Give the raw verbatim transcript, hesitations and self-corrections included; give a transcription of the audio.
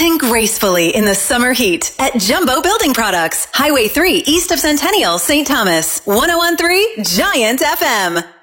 Wilting gracefully in the summer heat at Jumbo Building Products, Highway three, east of Centennial, Saint Thomas. ten thirteen Giant F M.